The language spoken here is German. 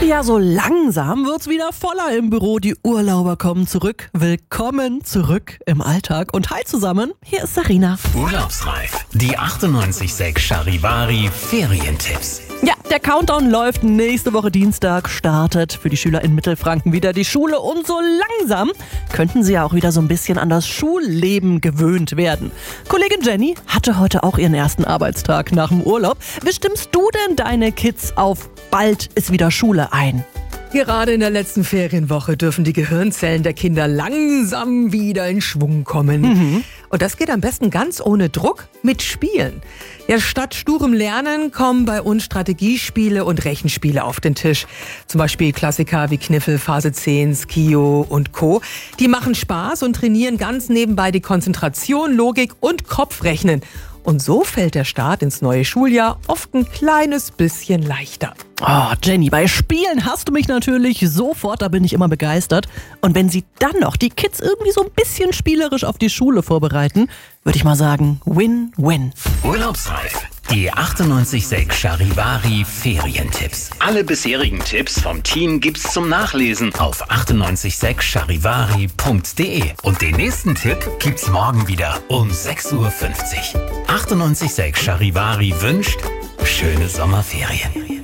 Ja, so langsam wird's wieder voller im Büro. Die Urlauber kommen zurück. Willkommen zurück im Alltag. Und hi zusammen, hier ist Sarina. Urlaubsreif, die 98.6 Charivari Ferientipps. Ja, der Countdown läuft. Nächste Woche Dienstag startet für die Schüler in Mittelfranken wieder die Schule. Und so langsam könnten sie ja auch wieder so ein bisschen an das Schulleben gewöhnt werden. Kollegin Jenny hatte heute auch ihren ersten Arbeitstag nach dem Urlaub. Wie stimmst du denn deine Kids auf bald ist wieder Schule ein? Gerade in der letzten Ferienwoche dürfen die Gehirnzellen der Kinder langsam wieder in Schwung kommen. Und das geht am besten ganz ohne Druck mit Spielen. Ja, statt sturem Lernen kommen bei uns Strategiespiele und Rechenspiele auf den Tisch. Zum Beispiel Klassiker wie Kniffel, Phase 10, Skio und Co. Die machen Spaß und trainieren ganz nebenbei die Konzentration, Logik und Kopfrechnen. Und so fällt der Start ins neue Schuljahr oft ein kleines bisschen leichter. Oh, Jenny, bei Spielen hast du mich natürlich sofort, da bin ich immer begeistert. Und wenn sie dann noch die Kids irgendwie so ein bisschen spielerisch auf die Schule vorbereiten, würde ich mal sagen, Win-Win. Urlaubsreif, die 98.6 Charivari Ferientipps. Alle bisherigen Tipps vom Team gibt's zum Nachlesen auf 98.6charivari.de. Und den nächsten Tipp gibt's morgen wieder um 6.50 Uhr. 98.6 Charivari wünscht schöne Sommerferien.